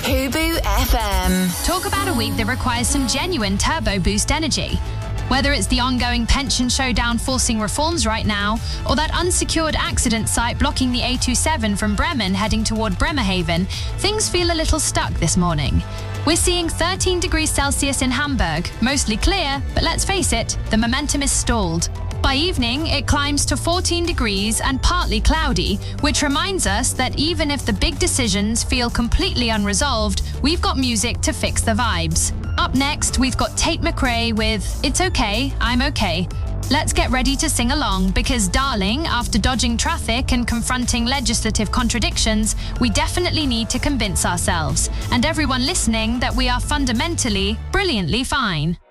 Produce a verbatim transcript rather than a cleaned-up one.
Hubu F M. Talk about a week that requires some genuine turbo boost energy. Whether it's the ongoing pension showdown forcing reforms right now, or that unsecured accident site blocking the A twenty-seven from Bremen heading toward Bremerhaven, things feel a little stuck this morning. We're seeing thirteen degrees Celsius in Hamburg, mostly clear, but let's face it, the momentum is stalled. By evening, it climbs to fourteen degrees and partly cloudy, which reminds us that even if the big decisions feel completely unresolved, we've got music to fix the vibes. Up next, we've got Tate McRae with It's Okay, I'm Okay. Let's get ready to sing along because, darling, after dodging traffic and confronting legislative contradictions, we definitely need to convince ourselves and everyone listening that we are fundamentally, brilliantly fine.